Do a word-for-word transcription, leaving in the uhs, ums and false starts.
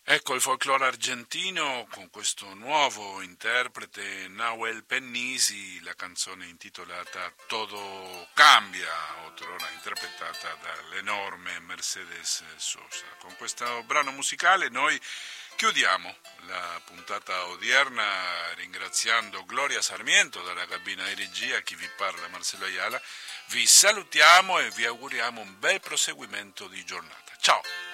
Ecco il folklore argentino con questo nuovo interprete Nahuel Pennisi, la canzone intitolata Todo Cambia, otrora interpretata dall'enorme Mercedes Sosa. Con questo brano musicale noi chiudiamo la puntata odierna ringraziando Gloria Sarmiento dalla cabina di regia, chi vi parla Marcello Ayala. Vi salutiamo e vi auguriamo un bel proseguimento di giornata. Ciao!